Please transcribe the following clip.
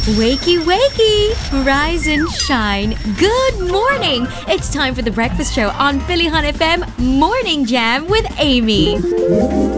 Wakey, wakey! Rise and shine. Good morning! It's time for the breakfast show on Pilihan FM Morning Jam with Amy.